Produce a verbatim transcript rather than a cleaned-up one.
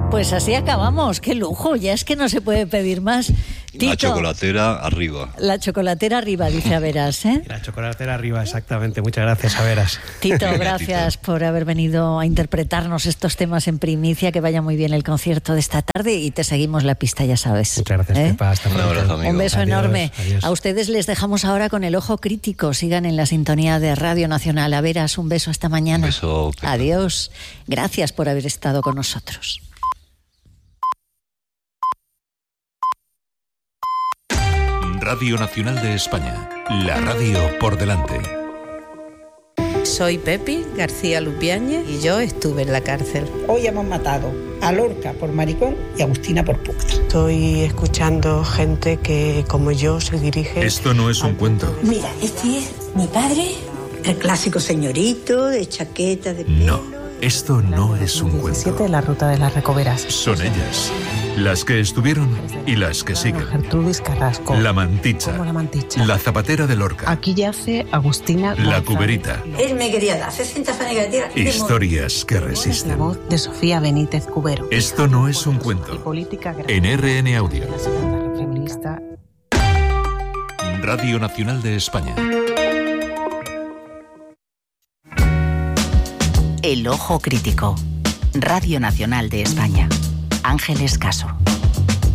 Pues así acabamos, qué lujo, ya es que no se puede pedir más. Tito, la chocolatera arriba. La chocolatera arriba, dice Averas, ¿eh? La chocolatera arriba, exactamente. Muchas gracias, Averas. Tito, gracias por haber venido a interpretarnos estos temas en primicia. Que vaya muy bien el concierto de esta tarde y te seguimos la pista, ya sabes. Muchas gracias, ¿eh? Pepa. Hasta Un abrazo, amigo. Un beso Adiós, enorme. adiós. A ustedes les dejamos ahora con el ojo crítico. Sigan en la sintonía de Radio Nacional. Averas, un beso hasta mañana. Un beso, Pepa. Adiós. Gracias por haber estado con nosotros. Radio Nacional de España, la radio por delante. Soy Pepi García Lupiáñez y yo estuve en la cárcel. Hoy hemos matado a Lorca por maricón y a Agustina por puta. Estoy escuchando gente que, como yo, se dirige... Esto no es un cuento. Mira, este es mi padre, el clásico señorito de chaqueta de pelo. No, esto no es un cuento. La ruta de las Recoveras. Son ellas, las que estuvieron y las que siguen. Gertrudis Carrasco. La Manticha. Como la Manticha. La Zapatera de Lorca. Aquí yace Agustina La González. Cuberita. Él me quería dar sesenta fanes negativas. Historias que La resisten. voz de Sofía Benítez Cubero. Esto no es un Y cuento. política grande. En R N Audio. La segunda feminista. Radio Nacional de España. El ojo crítico. Radio Nacional de España. Ángeles Caso.